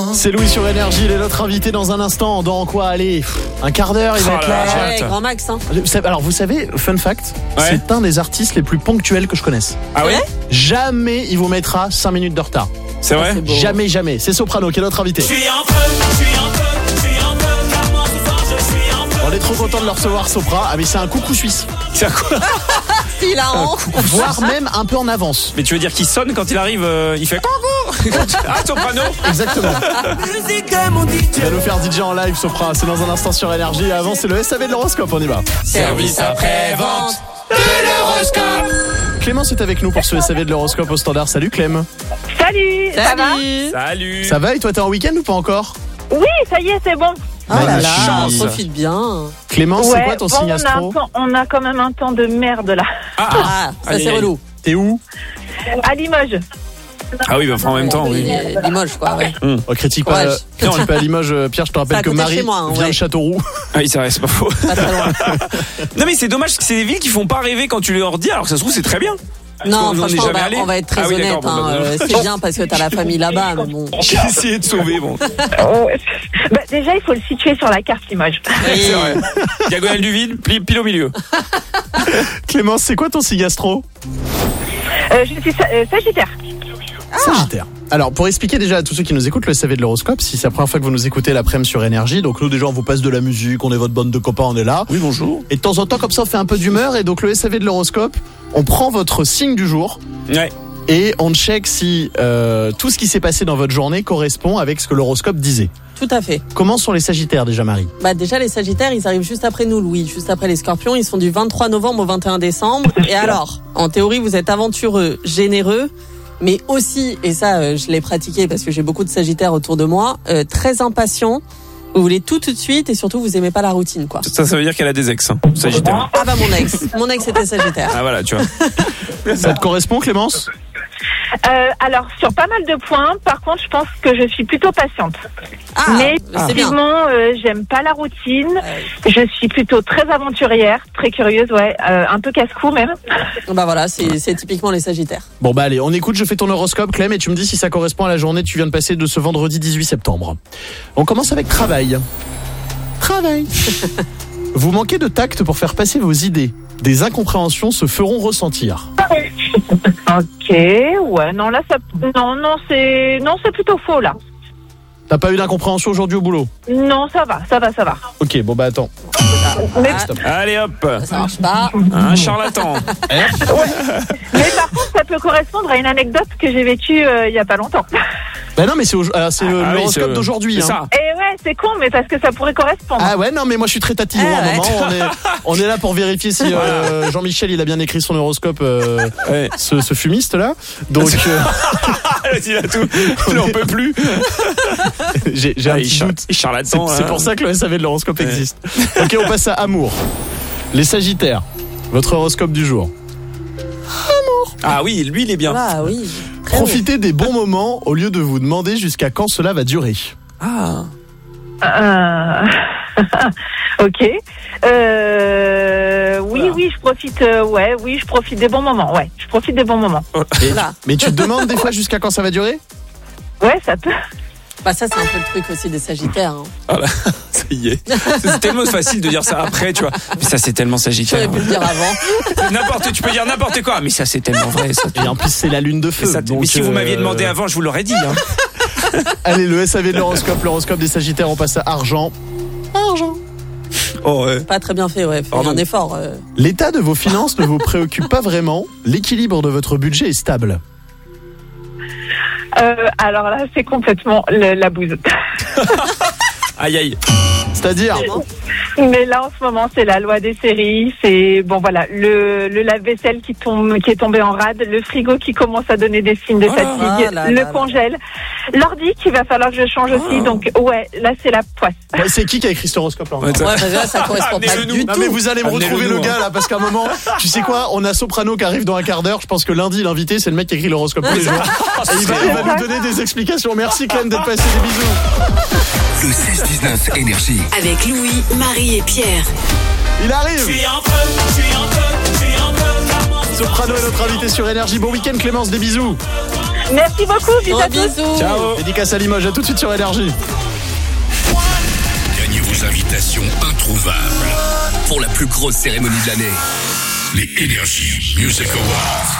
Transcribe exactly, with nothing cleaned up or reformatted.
C'est Louis sur Énergie, il est notre invité dans un instant. Dans quoi? Allez, un quart d'heure, il va Oh être là là. là. Ouais, grand max, hein. Alors vous savez, fun fact, Ouais. c'est un des artistes les plus ponctuels que je connaisse. Ah ouais? Jamais il vous mettra cinq minutes de retard. C'est vrai? c'est beau. Jamais, jamais. C'est Soprano qui est notre invité. Je suis en feu, je suis en feu, je suis en feu, car moi ce soir je suis en feu. On est trop content de le recevoir, Sopra. Ah mais c'est un coucou suisse. C'est quoi? Il a honte. Voire même un peu en avance. Mais tu veux dire qu'il sonne quand il arrive, euh, il fait coucou. Ah, Soprano. Exactement. Musique de mon D J. Il va nous faire D J en live, Sopra. C'est dans un instant sur Énergie. Et avant, c'est le S A V de l'horoscope. On y va. Service après-vente. Clémence est avec nous pour ce S A V de l'horoscope au standard. Salut Clem. Salut, ça va? Salut. Salut. Ça va et toi, t'es en week-end ou pas encore? Oui, ça y est, c'est bon. Oh là là, Chance. profite bien. Clémence, c'est Ouais, quoi ton bon, signe on, a un astro? temps- on a quand même un temps de merde là. Ah, Ah, ça Aïe, c'est aïe. relou. T'es où? À Limoges. ah oui, bah, enfin, en même temps, oui. Euh, Limoges, quoi, ouais. Oh, critique pas. Courage. Non, on est pas à Limoges. euh, Pierre, je te C'est rappelle à que côté de Marie chez moi, hein, vient ouais. de Châteauroux. Ah oui, c'est vrai, c'est pas faux. Pas très loin. Non, mais c'est dommage que c'est des villes qui font pas rêver quand tu leur dis, alors que ça se trouve, c'est très bien. Non, qu'on n'en est franchement, on jamais va, allé. on va être très Ah oui, honnête. d'accord, bon, Hein, bah, euh, c'est bien parce que t'as la famille là-bas, mais bon. J'ai essayé de sauver, bon. Oh, bah, déjà, il faut le situer sur la carte Limoges. C'est vrai. Diagonale du vide, pli- pile au milieu. Clémence, c'est quoi ton signe astro? Euh, je suis sa- euh, Sagittaire. Sagittaire. Alors, pour expliquer déjà à tous ceux qui nous écoutent le S A V de l'horoscope, si c'est la première fois que vous nous écoutez l'après-midi sur Énergie, donc nous déjà on vous passe de la musique, on est votre bande de copains, on est là. Oui, bonjour. Et de temps en temps comme ça on fait un peu d'humeur et donc le S A V de l'horoscope, on prend votre signe du jour Ouais. et on check si euh, tout ce qui s'est passé dans votre journée correspond avec ce que l'horoscope disait. Tout à fait. Comment sont les Sagittaires déjà, Marie? Bah déjà les Sagittaires, ils arrivent juste après nous, Louis, juste après les Scorpions. Ils sont du vingt-trois novembre au vingt et un décembre. Et alors, en théorie, vous êtes aventureux, généreux, mais aussi, et ça, euh, je l'ai pratiqué parce que j'ai beaucoup de Sagittaires autour de moi, euh, très impatient. Vous voulez tout tout de suite et surtout vous aimez pas la routine, quoi. Ça, ça veut dire qu'elle a des ex, hein, Sagittaire. Ah bah mon ex, mon ex était Sagittaire. Ah voilà, tu vois. Ça te correspond, Clémence? Euh, alors, sur pas mal de points, par contre, je pense que je suis plutôt patiente. Ah, Mais c'est bien. effectivement, euh, j'aime pas la routine. Ouais. Je suis plutôt très aventurière, très curieuse, ouais, euh, un peu casse-cou même. Bah voilà, c'est c'est typiquement les Sagittaires. Bon bah allez, on écoute, je fais ton horoscope, Clem, et tu me dis si ça correspond à la journée que tu viens de passer de ce vendredi dix-huit septembre. On commence avec travail. Travail. Vous manquez de tact pour faire passer vos idées. Des incompréhensions se feront ressentir. Ok, ouais, non là, ça, non, non, c'est, non, c'est plutôt faux là. T'as pas eu d'incompréhension aujourd'hui au boulot? Non, ça va, ça va, ça va. Ok, bon bah attends. Mais, Ah, Stop. Allez hop. ça marche pas. Un charlatan. mais par contre, ça peut correspondre à une anecdote que j'ai vécue euh, il y a pas longtemps. Bah non mais c'est, au- alors, c'est le- Ah oui, l'horoscope c'est- d'aujourd'hui. C'est hein. ça. Et ouais, c'est con, mais parce que ça pourrait correspondre. Ah ouais, non mais moi je suis très tatillon Ah à un ouais. moment. On est, on est là pour vérifier si euh, Jean-Michel il a bien écrit son horoscope, euh, Ouais. ce, ce fumiste là. Donc euh, Il a tout. Il en peut plus. j'ai, j'ai un Ah, il petit char- doute. il C'est, charlatan. c'est hein. pour ça que le S A V de l'horoscope Ouais. existe. Ok, on passe à amour. Les Sagittaires, votre horoscope du jour. Ah oui, lui, il est bien. Ah oui. Très Profitez des bons moments au lieu de vous demander jusqu'à quand cela va durer. Ah. Euh... ok. Euh... Oui, Voilà. oui, je profite. euh, ouais, oui, je profite des bons moments. Ouais, je profite des bons moments. Et- Voilà. mais tu te demandes des fois jusqu'à quand ça va durer? Ouais, ça peut. Bah ça c'est un peu le truc aussi des Sagittaires. Hein. Ah là, ça y est. C'est tellement facile de dire ça après, tu vois. Mais ça, c'est tellement Sagittaire. J'aurais pu le dire avant. N'importe, tu peux dire n'importe quoi, mais ça, c'est tellement vrai. Ça. Et en plus c'est la lune de feu. Mais, ça- donc, mais si vous euh, m'aviez demandé avant, je vous l'aurais dit. Hein. Allez, le S A V de l'horoscope, l'horoscope des Sagittaires, on passe à argent. Argent. Oh ouais. Pas très bien fait, ouais. Faut Pardon. un effort. euh. L'état de vos finances ne vous préoccupe pas vraiment. L'équilibre de votre budget est stable. Euh, alors là, c'est complètement le- la bouse. Aïe aïe. C'est-à-dire, Mais là, en ce moment, c'est la loi des séries. C'est bon, voilà, le, le lave-vaisselle qui tombe, qui est tombé en rade, le frigo qui commence à donner des signes de Oh là fatigue, là le là là. congèle, l'ordi qu'il va falloir que je change aussi. Donc ouais, là, c'est la poisse. ouais, c'est qui qui a écrit cet horoscope là Ouais, Ouais, parce que là ça correspond pas Amenez-le du nous. Non tout. mais vous allez me Amenez-le retrouver le nous, gars hein. là parce qu'à un moment, tu sais quoi, on a Soprano qui arrive dans un quart d'heure. Je pense que lundi l'invité c'est le mec qui écrit l'horoscope tous les jours. Et il va, il va nous donner des explications. Merci Clem d'être passé, des bisous. Le seize dix-neuf Énergie. Avec Louis, Marie et Pierre. Il Je arrive. suis en feu, je suis en feu, je suis en feu, car moi ce soir, Soprano est notre invité sur Énergie. Bon week-end Clémence, des bisous. Merci beaucoup, bisous Gros à tous. bisous. Ciao. Dédicace à Limoges, à tout de suite sur Énergie. Gagnez vos invitations introuvables pour la plus grosse cérémonie de l'année. Les Energy Music Awards.